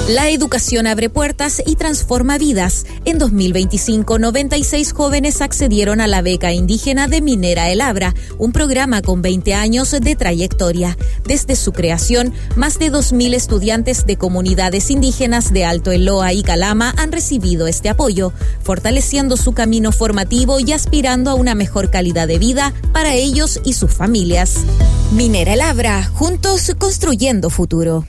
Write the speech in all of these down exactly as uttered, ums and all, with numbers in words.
La educación abre puertas y transforma vidas. En dos mil veinticinco, noventa y seis jóvenes accedieron a la beca indígena de Minera El Abra, un programa con veinte años de trayectoria. Desde su creación, más de dos mil estudiantes de comunidades indígenas de Alto Eloa y Calama han recibido este apoyo, fortaleciendo su camino formativo y aspirando a una mejor calidad de vida para ellos y sus familias. Minera El Abra, juntos construyendo futuro.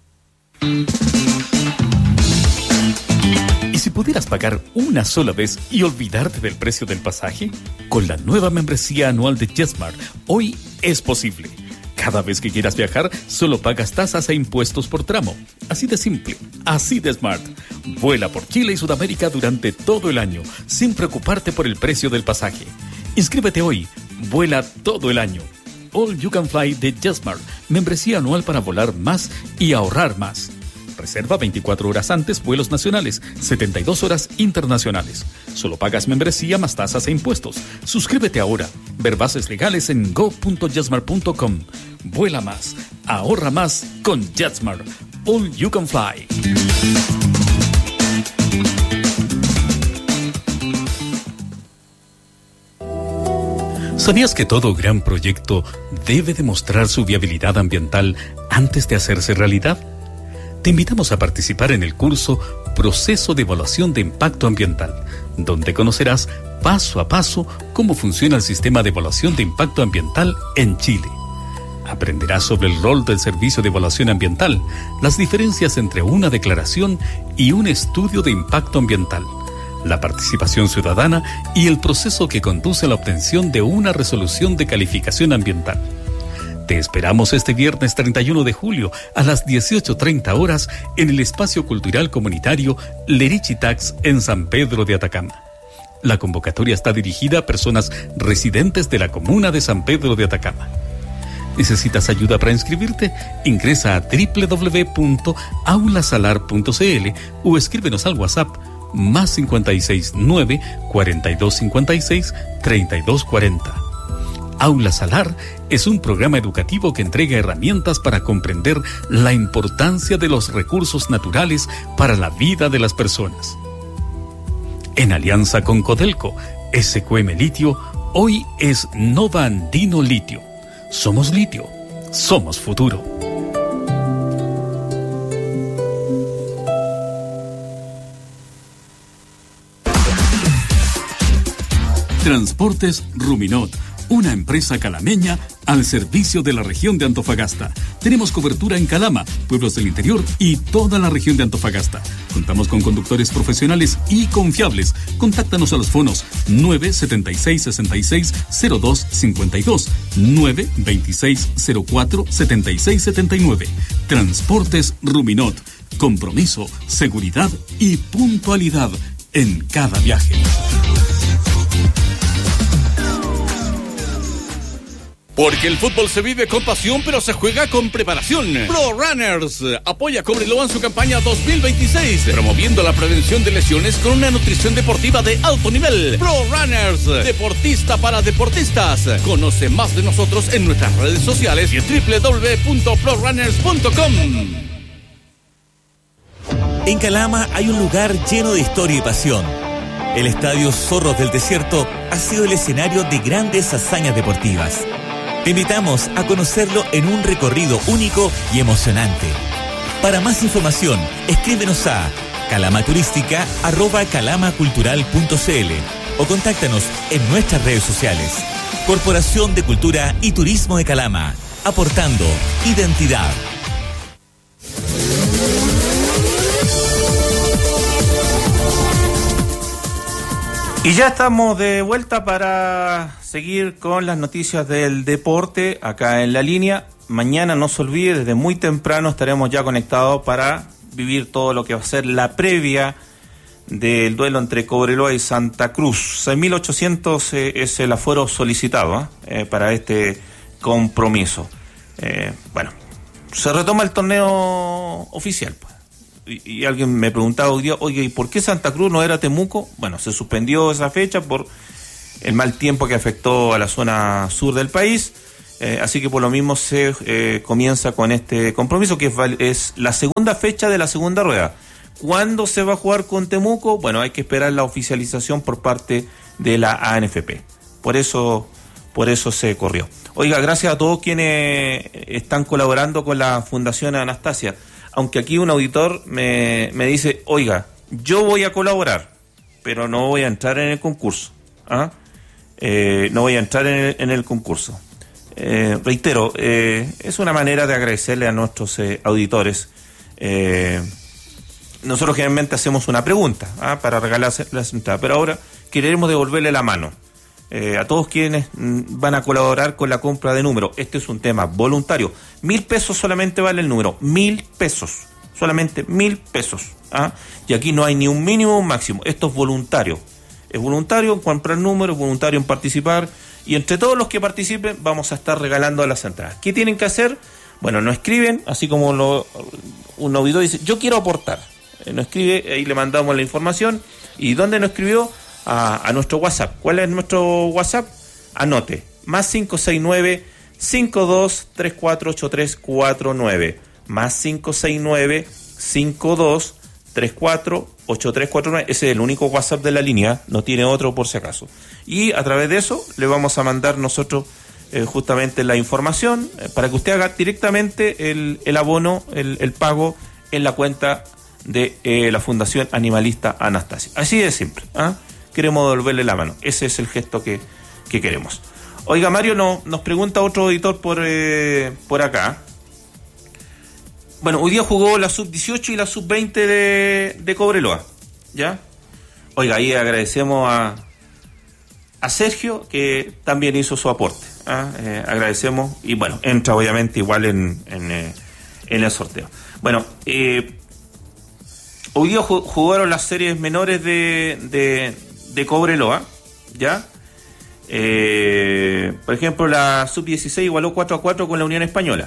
¿Y si pudieras pagar una sola vez y olvidarte del precio del pasaje? Con la nueva membresía anual de JetSmart, hoy es posible. Cada vez que quieras viajar, solo pagas tasas e impuestos por tramo. Así de simple, así de smart. Vuela por Chile y Sudamérica durante todo el año, sin preocuparte por el precio del pasaje. Inscríbete hoy. Vuela todo el año. All You Can Fly de JetSmart, membresía anual para volar más y ahorrar más. Reserva veinticuatro horas antes vuelos nacionales, setenta y dos horas internacionales. Solo pagas membresía más tasas e impuestos. Suscríbete ahora. Ver bases legales en go punto jetsmart punto com. Vuela más, ahorra más con JetSmart. All You Can Fly. ¿Sabías que todo gran proyecto debe demostrar su viabilidad ambiental antes de hacerse realidad? Te invitamos a participar en el curso Proceso de Evaluación de Impacto Ambiental, donde conocerás paso a paso cómo funciona el sistema de evaluación de impacto ambiental en Chile. Aprenderás sobre el rol del Servicio de Evaluación Ambiental, las diferencias entre una declaración y un estudio de impacto ambiental, la participación ciudadana y el proceso que conduce a la obtención de una resolución de calificación ambiental. Te esperamos este viernes treinta y uno de julio a las dieciocho treinta horas en el Espacio Cultural Comunitario Lerichitax en San Pedro de Atacama. La convocatoria está dirigida a personas residentes de la comuna de San Pedro de Atacama. ¿Necesitas ayuda para inscribirte? Ingresa a doble u doble u doble u punto aulasalar punto c l o escríbenos al WhatsApp más cinco seis nueve, cuatro dos cinco seis, tres dos cuatro cero. Aula Salar es un programa educativo que entrega herramientas para comprender la importancia de los recursos naturales para la vida de las personas. En alianza con Codelco, S Q M Litio, hoy es Nova Andino Litio. Somos litio, somos futuro. Transportes Ruminot, una empresa calameña al servicio de la región de Antofagasta. Tenemos cobertura en Calama, pueblos del interior y toda la región de Antofagasta. Contamos con conductores profesionales y confiables. Contáctanos a los fonos nueve siete seis, seis seis, cero dos cinco dos, nueve dos seis, cero cuatro, siete seis siete nueve. Transportes Ruminot. Compromiso, seguridad y puntualidad en cada viaje. Porque el fútbol se vive con pasión, pero se juega con preparación. Pro Runners apoya a Cobreloa en su campaña dos mil veintiséis, promoviendo la prevención de lesiones con una nutrición deportiva de alto nivel. Pro Runners, deportista para deportistas. Conoce más de nosotros en nuestras redes sociales y en doble u doble u doble u punto pro runners punto com. En Calama hay un lugar lleno de historia y pasión. El Estadio Zorros del Desierto ha sido el escenario de grandes hazañas deportivas. Te invitamos a conocerlo en un recorrido único y emocionante. Para más información, escríbenos a calamaturística arroba calamacultural punto c l o contáctanos en nuestras redes sociales. Corporación de Cultura y Turismo de Calama, aportando identidad. Y ya estamos de vuelta para seguir con las noticias del deporte acá en la línea. Mañana no se olvide, desde muy temprano estaremos ya conectados para vivir todo lo que va a ser la previa del duelo entre Cobreloa y Santa Cruz. seis mil ochocientos eh, es el aforo solicitado ¿eh? Eh, para este compromiso. Eh, bueno, se retoma el torneo oficial, pues. Y, y alguien me preguntaba hoy día, oye, ¿y por qué Santa Cruz no era Temuco? Bueno, se suspendió esa fecha por el mal tiempo que afectó a la zona sur del país. Eh, así que por lo mismo se eh, comienza con este compromiso, que es, es la segunda fecha de la segunda rueda. ¿Cuándo se va a jugar con Temuco? Bueno, hay que esperar la oficialización por parte de la A N F P. Por eso, por eso se corrió. Oiga, gracias a todos quienes están colaborando con la Fundación Anastasia. Aunque aquí un auditor me, me dice, oiga, yo voy a colaborar, pero no voy a entrar en el concurso. ¿Ah? Eh, no voy a entrar en el, en el concurso. Eh, reitero, eh, es una manera de agradecerle a nuestros eh, auditores. Eh, nosotros generalmente hacemos una pregunta ¿ah? para regalar la entrada, pero ahora queremos devolverle la mano eh, a todos quienes mm, van a colaborar con la compra de números. Este es un tema voluntario. Mil pesos solamente vale el número, mil pesos, solamente mil pesos. ¿ah? Y aquí no hay ni un mínimo ni un máximo. Esto es voluntario. Es voluntario en comprar números, voluntario en participar. Y entre todos los que participen vamos a estar regalando las entradas. ¿Qué tienen que hacer? Bueno, nos escriben, así como lo, un auditor dice, yo quiero aportar. Eh, nos escribe, ahí le mandamos la información. ¿Y dónde nos escribió? A, a nuestro WhatsApp. ¿Cuál es nuestro WhatsApp? Anote, más cinco seis nueve, cinco dos tres cuatro ocho tres cuatro nueve. Más cinco seis nueve, cinco dos tres cuatro ocho tres cuatro nueve. Ese es el único WhatsApp de la línea, no tiene otro por si acaso. Y a través de eso le vamos a mandar nosotros eh, justamente la información eh, para que usted haga directamente el, el abono, el, el pago en la cuenta de eh, la Fundación Animalista Anastasia. Así de simple. ¿ah? Queremos devolverle la mano. Ese es el gesto que, que queremos. Oiga, Mario, no, nos pregunta otro auditor por, eh, por acá. Bueno, hoy día jugó la sub dieciocho y la sub veinte de, de Cobreloa, ¿ya? Oiga, ahí agradecemos a, a Sergio, que también hizo su aporte. ¿ah? Eh, agradecemos, y bueno, entra obviamente igual en, en, eh, en el sorteo. Bueno, eh, hoy día jugaron las series menores de, de, de Cobreloa, ¿ya? Eh, por ejemplo, la sub dieciséis igualó cuatro a cuatro con la Unión Española.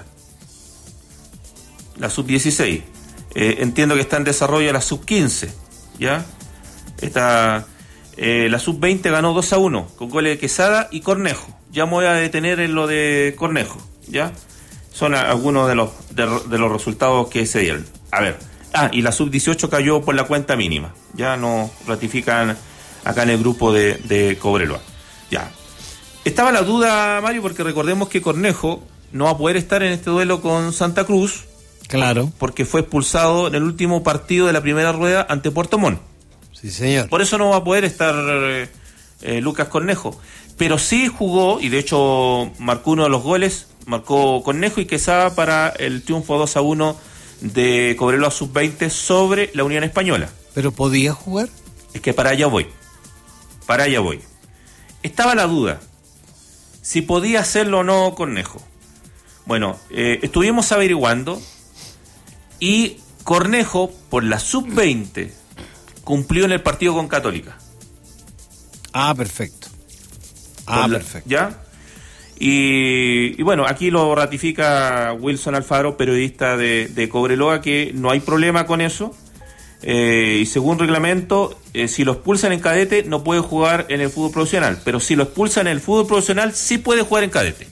La sub dieciséis. Eh, entiendo que está en desarrollo la sub quince, ¿ya? Esta, eh, la sub veinte ganó dos a uno con goles de Quesada y Cornejo. Ya me voy a detener en lo de Cornejo, ¿ya? Son a, algunos de los, de, de los resultados que se dieron. A ver. Ah, y la sub dieciocho cayó por la cuenta mínima. Ya no ratifican acá en el grupo de, de Cobreloa. Ya. Estaba la duda, Mario, porque recordemos que Cornejo no va a poder estar en este duelo con Santa Cruz. Claro. Porque fue expulsado en el último partido de la primera rueda ante Puerto Montt. Sí, señor. Por eso no va a poder estar eh, eh, Lucas Cornejo. Pero sí jugó, y de hecho marcó uno de los goles, marcó Cornejo y Quesada para el triunfo dos a uno de Cobreloa sub veinte sobre la Unión Española. ¿Pero podía jugar? Es que para allá voy. Para allá voy. Estaba la duda si podía hacerlo o no Cornejo. Bueno, eh, estuvimos averiguando. Y Cornejo, por la sub veinte, cumplió en el partido con Católica. Ah, perfecto. Ah, la, perfecto. ¿Ya? Y, y bueno, aquí lo ratifica Wilson Alfaro, periodista de, de Cobreloa, que no hay problema con eso. Eh, y según reglamento, eh, si lo expulsan en cadete, no puede jugar en el fútbol profesional. Pero si lo expulsan en el fútbol profesional, sí puede jugar en cadete.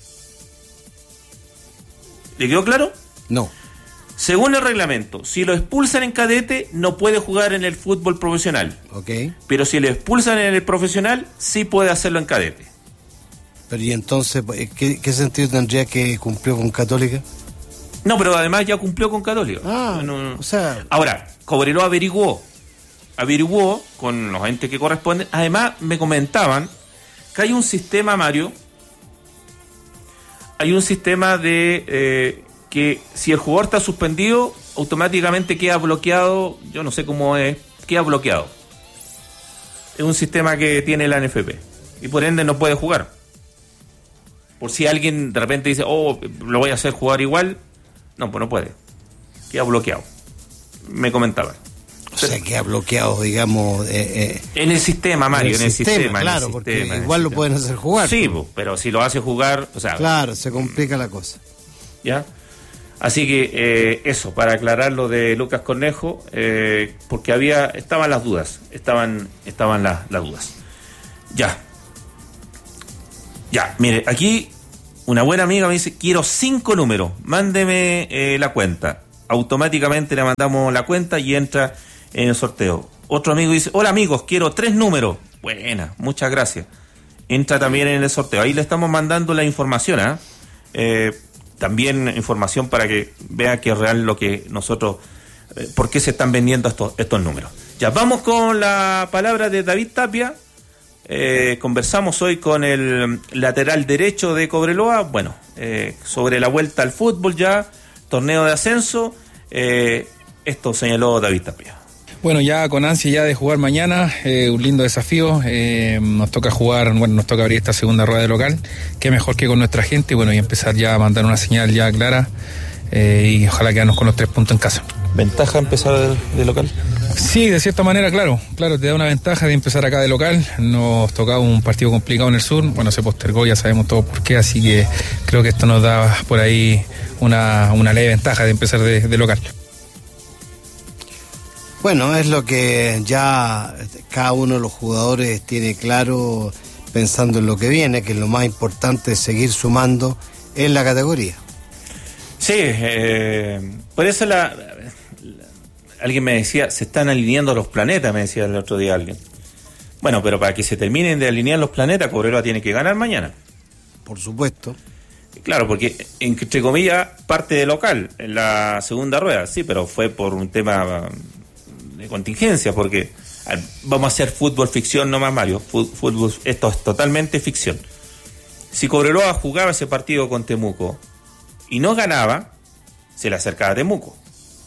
¿Le quedó claro? No. Según el reglamento, si lo expulsan en cadete, no puede jugar en el fútbol profesional. Ok. Pero si lo expulsan en el profesional, sí puede hacerlo en cadete. Pero ¿y entonces qué, qué sentido tendría que cumplió con Católica? No, pero además ya cumplió con Católica. Ah, no, no. o sea... Ahora, Cobreloa averiguó, averiguó con los entes que corresponden. Además, me comentaban que hay un sistema, Mario, hay un sistema de... Eh, que si el jugador está suspendido, automáticamente queda bloqueado, yo no sé cómo es, queda bloqueado. Es un sistema que tiene la A N F P y por ende no puede jugar. Por si alguien de repente dice, oh, lo voy a hacer jugar igual, no, pues no puede. Queda bloqueado. Me comentaban. O sea, queda bloqueado, digamos... Eh, eh, en el sistema, Mario, en el, en el sistema, sistema. Claro, en el porque sistema, igual lo pueden hacer jugar. Sí, pero, pero si lo hace jugar, o sea... Claro, se complica la cosa. ¿Ya? Así que eh, eso, para aclarar lo de Lucas Cornejo, eh, porque había, estaban las dudas, estaban, estaban las, las dudas. Ya. Ya, mire, aquí Una buena amiga me dice, quiero cinco números, mándeme eh, la cuenta. Automáticamente le mandamos la cuenta y entra en el sorteo. Otro amigo dice, hola amigos, quiero tres números. Buena, muchas gracias. Entra también en el sorteo. Ahí le estamos mandando la información, ¿eh? Eh, también información para que vea que es real lo que nosotros, eh, por qué se están vendiendo estos, estos números. Ya, vamos con la palabra de David Tapia. Eh, conversamos hoy con el lateral derecho de Cobreloa, bueno, eh, sobre la vuelta al fútbol ya, torneo de ascenso, eh, esto señaló David Tapia. Bueno, ya con ansia ya de jugar mañana, eh, un lindo desafío, eh, nos toca jugar, bueno, nos toca abrir esta segunda rueda de local, que mejor que con nuestra gente, bueno, y empezar ya a mandar una señal ya clara, eh, y ojalá quedarnos con los tres puntos en casa. ¿Ventaja empezar de, de local? Sí, de cierta manera, claro, claro, te da una ventaja de empezar acá de local. Nos tocaba un partido complicado en el sur, bueno, se postergó, ya sabemos todo por qué, así que creo que esto nos da por ahí una, una leve ventaja de empezar de, de local. Bueno, es lo que ya cada uno de los jugadores tiene claro pensando en lo que viene, que lo más importante es seguir sumando en la categoría. Sí, eh, por eso la... Alguien me decía, se están alineando los planetas, me decía el otro día alguien. Bueno, pero para que se terminen de alinear los planetas, Cobreloa tiene que ganar mañana. Por supuesto. Claro, porque, entre comillas, parte de local en la segunda rueda, sí, pero fue por un tema de contingencia, porque vamos a hacer fútbol ficción nomás, Mario. Fútbol, esto es totalmente ficción. Si Cobreloa jugaba ese partido con Temuco y no ganaba, se le acercaba a Temuco.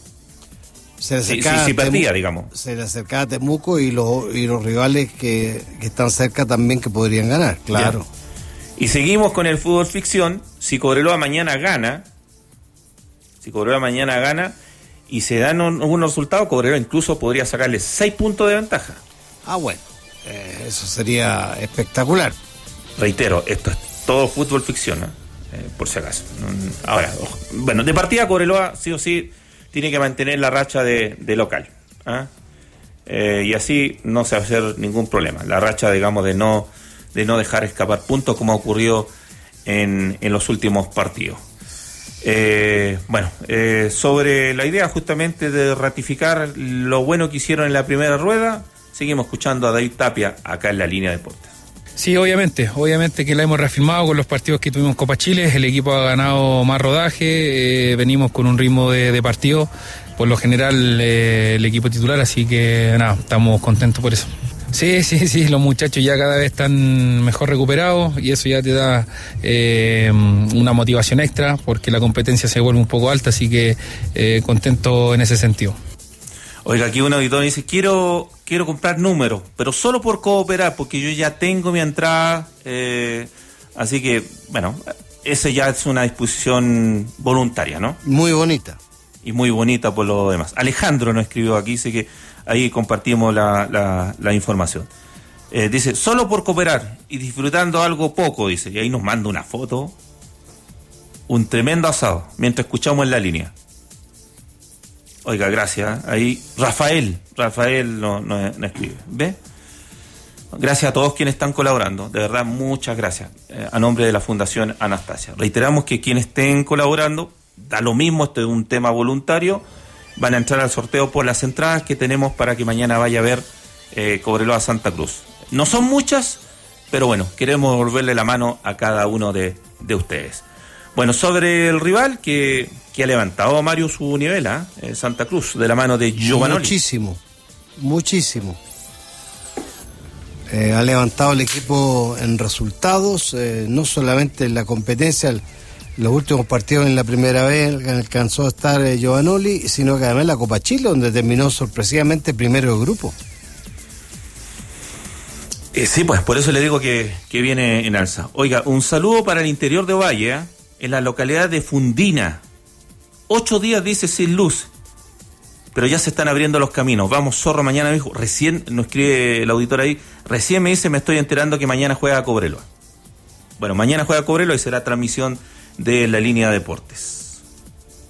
Se le acercaba, sí, sí, sí, perdía, Temuco, digamos. Se le acercaba a Temuco y los, y los rivales que, que están cerca también que podrían ganar, claro. Ya. Y seguimos con el fútbol ficción. Si Cobreloa mañana gana, si Cobreloa mañana gana y se dan algunos resultados, Cobreloa incluso podría sacarle seis puntos de ventaja. Ah, bueno, eh, eso sería espectacular. Reitero, esto es todo fútbol ficción, ¿eh? Eh, por si acaso. Ahora, bueno, de partida Cobreloa sí o sí tiene que mantener la racha de, de local, ¿eh? Eh, y así no se va a hacer ningún problema. La racha, digamos, de no de no dejar escapar puntos como ha ocurrido en, en los últimos partidos. Eh, bueno, eh, sobre la idea justamente de ratificar lo bueno que hicieron en la primera rueda, seguimos escuchando a David Tapia acá en la línea de deportes. Sí, obviamente, obviamente que la hemos reafirmado con los partidos que tuvimos en Copa Chile, el equipo ha ganado más rodaje, eh, venimos con un ritmo de, de partido, por lo general eh, el equipo titular, así que nada, estamos contentos por eso. Sí, sí, sí, los muchachos ya cada vez están mejor recuperados y eso ya te da eh, una motivación extra porque la competencia se vuelve un poco alta, así que eh, contento en ese sentido. Oiga, aquí un auditor dice, quiero quiero comprar números, pero solo por cooperar, porque yo ya tengo mi entrada, eh, así que, bueno, esa ya es una disposición voluntaria, ¿no? Muy bonita. Y muy bonita por lo demás. Alejandro nos escribió aquí, dice que ahí compartimos la, la, la información. Eh, dice, solo por cooperar y disfrutando algo poco, dice, y ahí nos manda una foto, un tremendo asado, mientras escuchamos en la línea. Oiga, gracias. Ahí Rafael, Rafael nos no, no escribe. ¿Ve? Gracias a todos quienes están colaborando. De verdad, muchas gracias. Eh, a nombre de la Fundación Anastasia. Reiteramos que quienes estén colaborando, da lo mismo, esto es un tema voluntario, van a entrar al sorteo por las entradas que tenemos para que mañana vaya a ver eh, Cobreloa Santa Cruz. No son muchas, pero bueno, queremos volverle la mano a cada uno de, de ustedes. Bueno, sobre el rival que, que ha levantado Mario su nivel, ¿eh? eh, Santa Cruz, de la mano de Giovanoli. Muchísimo, muchísimo. Eh, ha levantado el equipo en resultados, eh, no solamente en la competencia, el, los últimos partidos en la primera vez alcanzó a estar eh, Giovanoli, sino que además en la Copa Chile, donde terminó sorpresivamente primero del grupo. Eh, sí, pues por eso le digo que, que viene en alza. Oiga, un saludo para el interior de Ovalle, ¿eh? En la localidad de Fundina. Ocho días, dice, sin luz, pero ya se están abriendo los caminos. Vamos, Zorro, mañana mismo. Recién, nos escribe el auditor ahí, recién me dice, me estoy enterando que mañana juega Cobreloa. Bueno, mañana juega Cobreloa y será transmisión de la línea de deportes.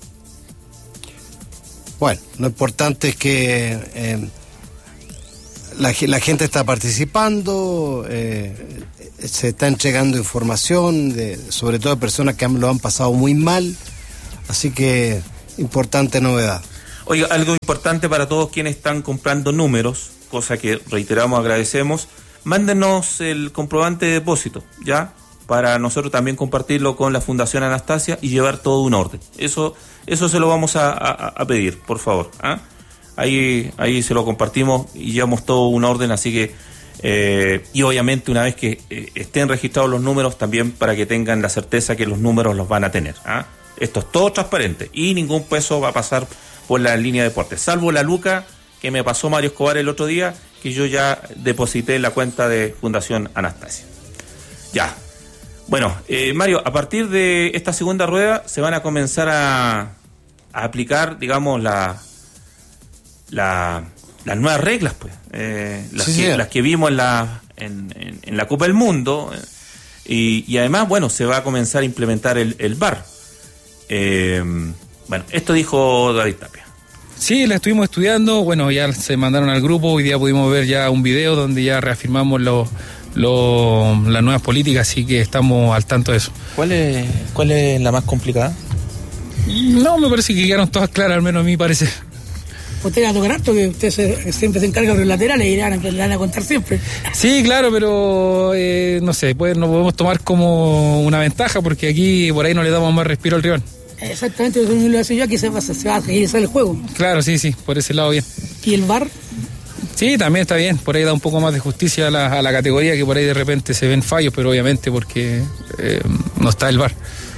Bueno, lo importante es que eh, la, la gente está participando, eh, se está entregando información, de, sobre todo de personas que han, lo han pasado muy mal, así que importante novedad. Oiga, algo importante para todos quienes están comprando números, cosa que reiteramos, agradecemos, mándenos el comprobante de depósito, ¿ya? Para nosotros también compartirlo con la Fundación Anastasia y llevar todo un orden. Eso, eso se lo vamos a, a, a pedir, por favor, ¿ah? Ahí, ahí se lo compartimos y llevamos todo un orden, así que, eh, y obviamente una vez que eh, estén registrados los números, también para que tengan la certeza que los números los van a tener. ¿Ah? Esto es todo transparente y ningún peso va a pasar por la línea de deportes, salvo la luca que me pasó Mario Escobar el otro día, que yo ya deposité en la cuenta de Fundación Anastasia. Ya. Bueno, eh, Mario, a partir de esta segunda rueda se van a comenzar a, a aplicar, digamos, la... La, las nuevas reglas, pues, eh, las, sí, que, sí. las que vimos en la, en, en, en la Copa del Mundo, eh, y, y además, bueno, se va a comenzar a implementar el, el V A R. Eh, bueno, esto dijo David Tapia. Sí, la estuvimos estudiando, bueno, ya se mandaron al grupo, hoy día pudimos ver ya un video donde ya reafirmamos lo, lo, las nuevas políticas, así que estamos al tanto de eso. ¿Cuál es, cuál es la más complicada? No, me parece que quedaron todas claras, al menos a mi parecer. Usted va a tocar harto, que usted se, siempre se encarga de los laterales y le van, le van a contar siempre. Sí, claro, pero eh, no sé, pues no podemos tomar como una ventaja porque aquí por ahí no le damos más respiro al rival. Exactamente, eso lo hace yo, aquí se va, se va a agilizar el juego. Claro, sí, sí, por ese lado bien. ¿Y el V A R? Sí, también está bien, por ahí da un poco más de justicia a la, a la categoría, que por ahí de repente se ven fallos, pero obviamente porque eh, no está el V A R.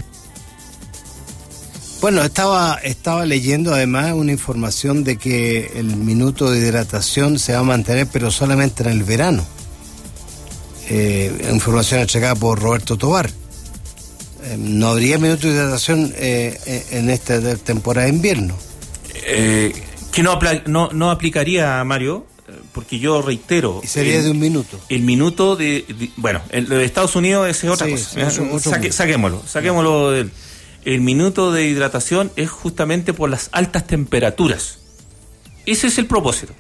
Bueno, estaba, estaba leyendo además una información de que el minuto de hidratación se va a mantener, pero solamente en el verano. Eh, información entregada por Roberto Tobar. Eh, no habría minuto de hidratación eh, en esta temporada de invierno. Eh, que no, no, no aplicaría, Mario, porque yo reitero... Y sería el, de un minuto. El minuto de... de bueno, el de Estados Unidos es otra sí, cosa. Sí, otro, otro Saque, saquémoslo, saquémoslo del... El minuto de hidratación es justamente por las altas temperaturas. Ese es el propósito.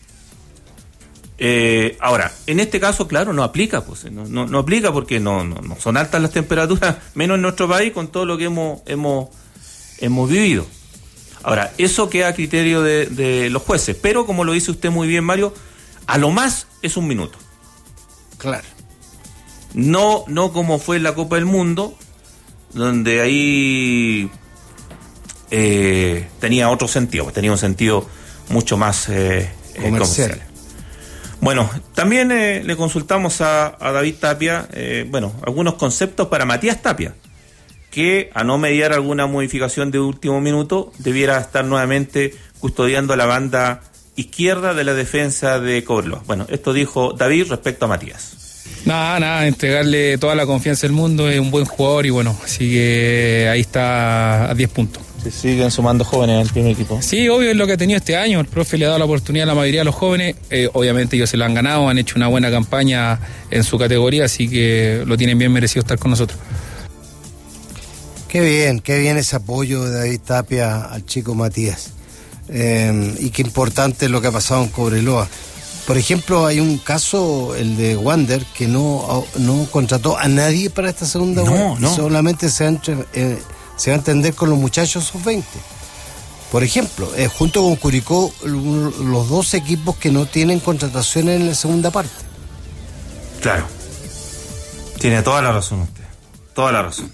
Eh, ahora, en este caso, claro, no aplica, pues, no, no, no aplica porque no, no, no son altas las temperaturas, menos en nuestro país con todo lo que hemos, hemos, hemos vivido. Ahora, eso queda a criterio de, de los jueces, pero como lo dice usted muy bien, Mario, a lo más es un minuto. Claro. No, no como fue en la Copa del Mundo, donde ahí eh, tenía otro sentido, tenía un sentido mucho más eh, comercial. comercial. Bueno, también eh, le consultamos a, a David Tapia, eh, bueno, algunos conceptos para Matías Tapia, que a no mediar alguna modificación de último minuto, debiera estar nuevamente custodiando la banda izquierda de la defensa de Cobreloa. Bueno, esto dijo David respecto a Matías. Nada, nada, entregarle toda la confianza del mundo, es un buen jugador y bueno, así que ahí está a diez puntos. Se siguen sumando jóvenes al primer equipo. Sí, obvio es lo que ha tenido este año, el profe le ha dado la oportunidad a la mayoría de los jóvenes, eh, obviamente ellos se lo han ganado, han hecho una buena campaña en su categoría, así que lo tienen bien merecido estar con nosotros. Qué bien, qué bien ese apoyo de David Tapia al chico Matías, eh, y qué importante es lo que ha pasado en Cobreloa. Por ejemplo, hay un caso, el de Wander, que no, no contrató a nadie para esta segunda vuelta. No, no. Solamente se va, a entre, eh, se va a entender con los muchachos sub veinte. Por ejemplo, eh, junto con Curicó, los dos equipos que no tienen contrataciones en la segunda parte. Claro. Tiene toda la razón usted. Toda la razón.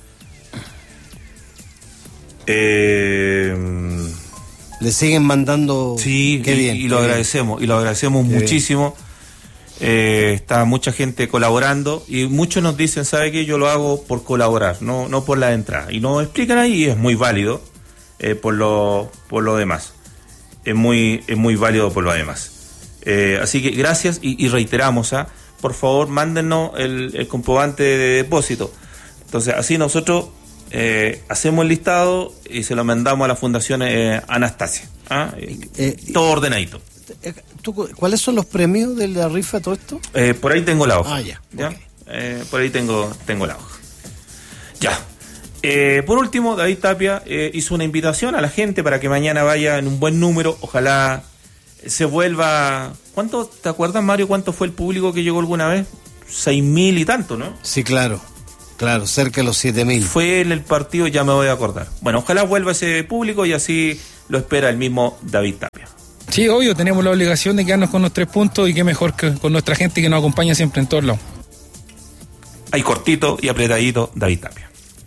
Eh... Le siguen mandando. Sí, qué y, bien, y qué lo bien. agradecemos, y lo agradecemos qué muchísimo. Eh, está mucha gente colaborando y muchos nos dicen, ¿sabe qué? Yo lo hago por colaborar, no, no por la entrada. Y nos explican ahí y es muy válido eh, por lo por lo demás. Es muy, es muy válido por lo demás. Eh, así que gracias y, y reiteramos, ¿ah? Por favor, mándenos el, el comprobante de depósito. Entonces, así nosotros Eh, hacemos el listado y se lo mandamos a la Fundación eh, Anastasia. ¿Ah? Eh, eh, todo ordenadito. ¿Tú, ¿Cuáles son los premios de la rifa de todo esto? Eh, por ahí tengo la hoja. Ah, ya. ¿Ya? Okay. Eh, por ahí tengo, tengo la hoja. Ya. Eh, por último, David Tapia eh, hizo una invitación a la gente para que mañana vaya en un buen número. Ojalá se vuelva... ¿Cuánto, te acuerdas, Mario, cuánto fue el público que llegó alguna vez? Seis mil y tanto, ¿no? Sí, claro, claro, cerca de los siete mil. Fue en el partido, ya me voy a acordar. Bueno, ojalá vuelva ese público y así lo espera el mismo David Tapia. Sí, obvio, tenemos la obligación de quedarnos con los tres puntos y qué mejor que con nuestra gente que nos acompaña siempre en todos lados. Ahí cortito y apretadito, David Tapia.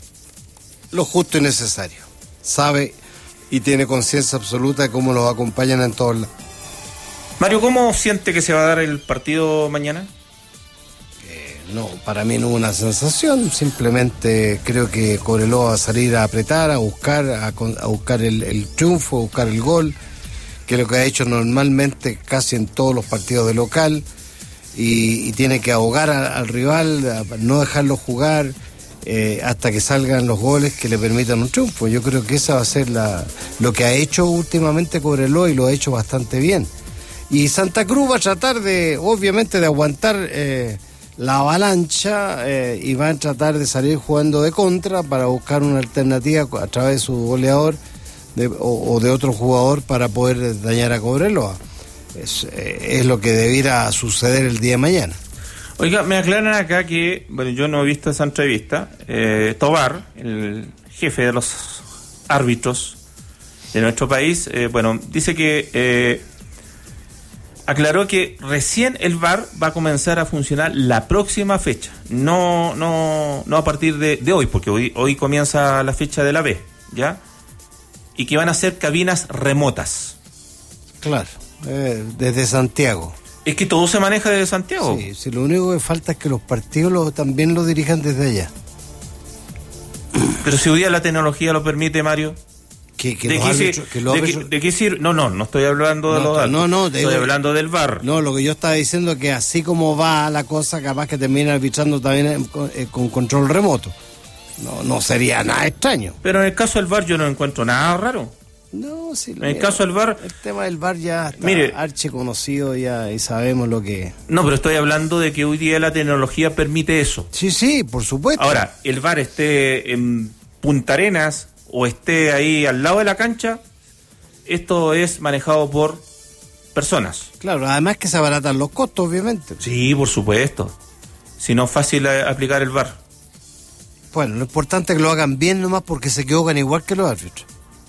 Lo justo y necesario. Sabe y tiene conciencia absoluta de cómo los acompañan en todos lados. Mario, ¿cómo siente que se va a dar el partido mañana? Eh, no, para mí no hubo una sensación, simplemente creo que Cobreloa va a salir a apretar, a buscar, a, a buscar el, el triunfo, a buscar el gol, que es lo que ha hecho normalmente casi en todos los partidos de local, y, y tiene que ahogar a, al rival, a no dejarlo jugar eh, hasta que salgan los goles que le permitan un triunfo. Yo creo que esa va a ser la, lo que ha hecho últimamente Cobreloa, y lo ha hecho bastante bien. Y Santa Cruz va a tratar de, obviamente, de aguantar eh, la avalancha eh, y va a tratar de salir jugando de contra para buscar una alternativa a través de su goleador de, o, o de otro jugador para poder dañar a Cobreloa. Es, eh, es lo que debiera suceder el día de mañana. Oiga, me aclaran acá que, bueno, yo no he visto esa entrevista, eh, Tobar, el jefe de los árbitros de nuestro país, eh, bueno, dice que... Eh, aclaró que recién el V A R va a comenzar a funcionar la próxima fecha, no no no a partir de, de hoy, porque hoy hoy comienza la fecha de la B, ¿ya? Y que van a ser cabinas remotas. Claro, eh, desde Santiago. Es que todo se maneja desde Santiago. Sí, sí, lo único que falta es que los partidos lo, también lo dirijan desde allá. Pero si hoy día la tecnología lo permite, Mario... Que, que ¿De, los qué árbitros, sir, que los de, árbitros... qué, ¿De qué sirve? No, no, no estoy hablando de no, los datos. No, no, estoy digo, hablando del V A R. No, lo que yo estaba diciendo es que así como va la cosa, capaz que termina arbitrando también con, eh, con control remoto. No, no sería nada extraño. Pero en el caso del V A R yo no encuentro nada raro. No, sí. En el caso del V A R... El tema del V A R ya está mire, archiconocido ya y sabemos lo que... No, pero estoy hablando de que hoy día la tecnología permite eso. Sí, sí, por supuesto. Ahora, el V A R esté en Punta Arenas o esté ahí al lado de la cancha, esto es manejado por personas. Claro, además que se abaratan los costos, obviamente. Sí, por supuesto. Si no es fácil eh, aplicar el V A R. Bueno, lo importante es que lo hagan bien nomás, porque se equivocan igual que los árbitros.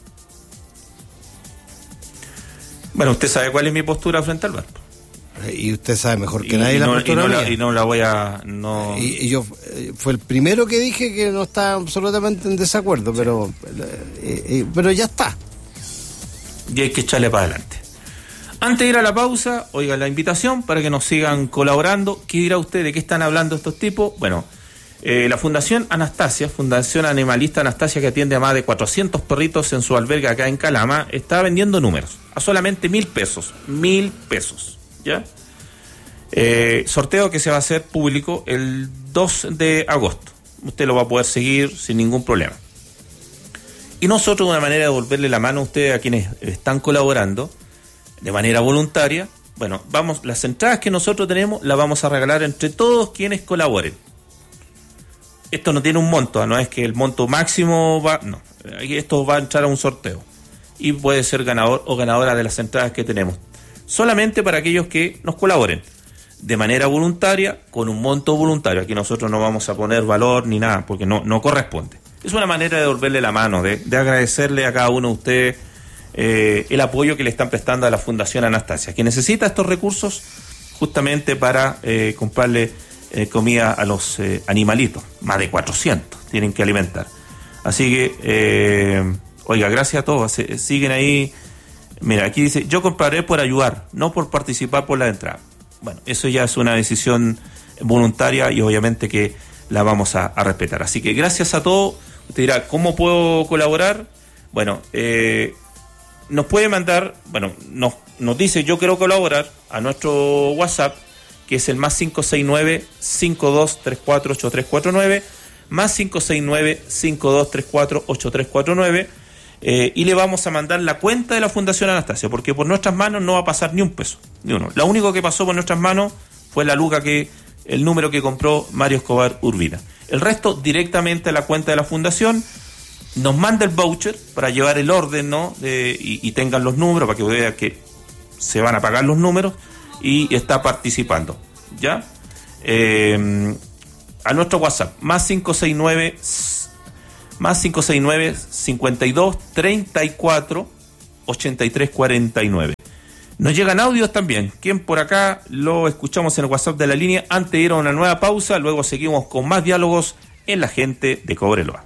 Bueno, usted sabe cuál es mi postura frente al V A R. Y usted sabe mejor que y, nadie y la no, postura y no mía. la, y no la voy a... No... Y, y yo eh, fue el primero que dije que no estaba absolutamente en desacuerdo, sí. pero eh, eh, pero ya está. Y hay que echarle para adelante. Antes de ir a la pausa, oiga la invitación para que nos sigan colaborando. ¿Qué dirá usted? ¿De qué están hablando estos tipos? Bueno, eh, la Fundación Anastasia, Fundación Animalista Anastasia, que atiende a más de cuatrocientos perritos en su albergue acá en Calama, está vendiendo números a solamente mil pesos. Mil pesos, ¿ya? Eh, sorteo que se va a hacer público el dos de agosto. Usted lo va a poder seguir sin ningún problema. Y nosotros, de una manera de devolverle la mano a ustedes, a quienes están colaborando de manera voluntaria, bueno, vamos, las entradas que nosotros tenemos las vamos a regalar entre todos quienes colaboren. Esto no tiene un monto, no es que el monto máximo va, no, esto va a entrar a un sorteo y puede ser ganador o ganadora de las entradas que tenemos. Solamente para aquellos que nos colaboren de manera voluntaria, con un monto voluntario. Aquí nosotros no vamos a poner valor ni nada, porque no, no corresponde. Es una manera de devolverle la mano, de, de agradecerle a cada uno de ustedes eh, el apoyo que le están prestando a la Fundación Anastasia, que necesita estos recursos justamente para eh, comprarle eh, comida a los eh, animalitos. Más de cuatrocientos tienen que alimentar. Así que, eh, oiga, gracias a todos. Se, siguen ahí. Mira, aquí dice, yo compraré por ayudar, no por participar por la entrada. Bueno, eso ya es una decisión voluntaria y obviamente que la vamos a, a respetar. Así que gracias a todos. Usted dirá, ¿cómo puedo colaborar? Bueno, eh, nos puede mandar, bueno, nos, nos dice yo quiero colaborar a nuestro WhatsApp, que es el más cinco seis nueve, cinco dos tres cuatro, ocho tres cuatro nueve, más cinco seis nueve, cinco dos tres cuatro, ocho tres cuatro nueve, eh, y le vamos a mandar la cuenta de la Fundación Anastasia, porque por nuestras manos no va a pasar ni un peso, ni uno. Lo único que pasó por nuestras manos fue la luca que, el número que compró Mario Escobar Urbina. El resto directamente a la cuenta de la Fundación. Nos manda el voucher para llevar el orden, ¿no? De, y, y tengan los números para que vean que se van a pagar los números y está participando, ¿ya? Eh, a nuestro WhatsApp, más cinco seis nueve, más cinco seis nueve, cincuenta y dos, treinta y cuatro, ochenta y tres, cuarenta y nueve. Nos llegan audios también, quien por acá lo escuchamos en el WhatsApp de la línea antes de ir a una nueva pausa, luego seguimos con más diálogos en La Gente de Cobreloa.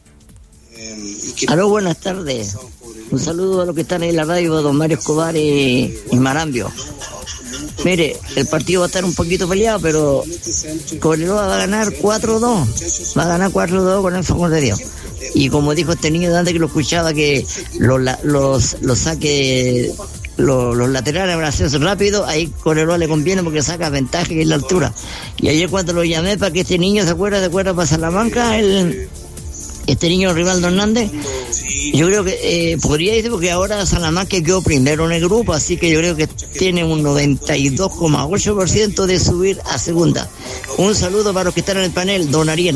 Aló, buenas tardes. Un saludo a los que están en la radio, a don Mario Escobar y, y Marambio. Mire, el partido va a estar un poquito peleado, pero Cobreloa va a ganar cuatro dos. Va a ganar cuatro dos con el favor de Dios. Y como dijo este niño de antes que lo escuchaba, que los, los, los saque, los, los laterales van a hacerse rápido, ahí Cobreloa le conviene porque saca ventaja, que es la altura. Y ayer cuando lo llamé para que este niño se acuerde, se acuerda para Salamanca, el... este niño Rivaldo Hernández, yo creo que eh, podría decir, porque ahora Salamanca quedó primero en el grupo, así que yo creo que tiene un noventa y dos coma ocho por ciento de subir a segunda. Un saludo para los que están en el panel, don Ariel.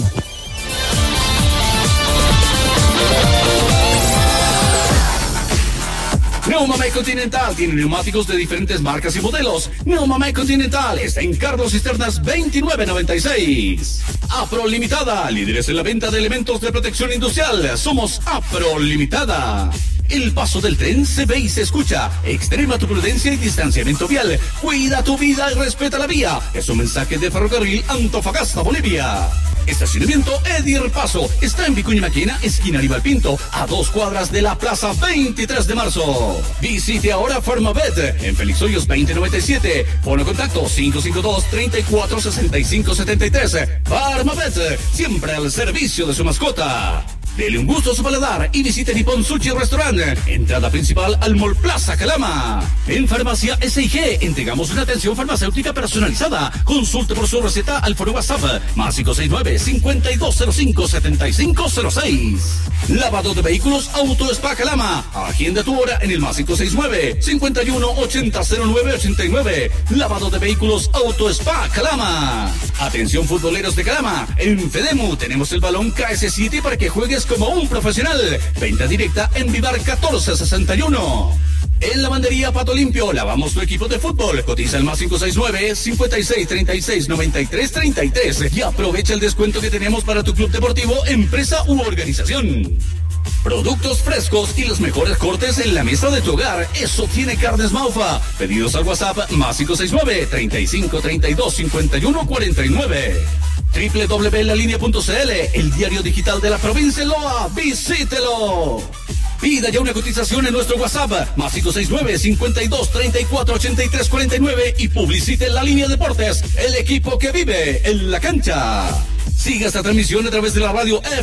Neumamec Continental tiene neumáticos de diferentes marcas y modelos. Neumamec Continental está en Carlos Cisternas veintinueve noventa y seis. Apro Limitada, líderes en la venta de elementos de protección industrial. Somos Apro Limitada. El paso del tren se ve y se escucha. Extrema tu prudencia y distanciamiento vial. Cuida tu vida y respeta la vía. Es un mensaje de Ferrocarril Antofagasta, Bolivia. Estacionamiento Edir Paso. Está en Vicuña Maquena, esquina Aníbal Pinto, a dos cuadras de la plaza veintitrés de marzo. Visite ahora Farmavet en Félix Hoyos veinte noventa y siete. Pone contacto cinco cinco dos, treinta y cuatro, sesenta y cinco setenta y tres. Farmavet, siempre al servicio de su mascota. Dele un gusto a su paladar y visite Nippon Sushi Restaurant. Entrada principal al Mall Plaza Calama. En Farmacia S I G entregamos una atención farmacéutica personalizada. Consulte por su receta al foro WhatsApp más cinco seis nueve, cincuenta y dos cero cinco, setenta y cinco cero seis. Lavado de vehículos Auto Spa Calama. Agenda tu hora en el más cinco seis nueve, cincuenta y uno, ochenta, cero nueve, ochenta y nueve. Lavado de vehículos Auto Spa Calama. Atención futboleros de Calama. En Fedemu tenemos el balón K S siete para que juegues como un profesional. Venta directa en Vivar catorce sesenta y uno. En Lavandería Pato Limpio lavamos tu equipo de fútbol. Cotiza el más cinco seis nueve, cincuenta y seis, treinta y seis, noventa y tres, treinta y tres y aprovecha el descuento que tenemos para tu club deportivo, empresa u organización. Productos frescos y los mejores cortes en la mesa de tu hogar. Eso tiene Carnes Maufa. Pedidos al WhatsApp más cinco seis nueve, treinta y cinco, treinta y dos, cincuenta y uno, cuarenta y nueve. doble u doble u doble u punto la línea punto c l, el diario digital de la provincia de Loa. ¡Visítelo! Pida ya una cotización en nuestro WhatsApp, más cinco seis nueve, cincuenta y dos, treinta y cuatro, ochenta y tres, cuarenta y nueve y publicite en La Línea Deportes, el equipo que vive en la cancha. Siga esta transmisión a través de la radio F